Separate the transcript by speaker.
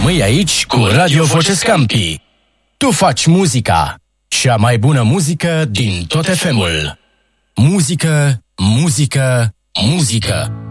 Speaker 1: Rămâi aici cu Radio Voce Scampi. Tu faci muzica, cea mai bună muzică din tot FM-ul. Muzică, muzică, muzică.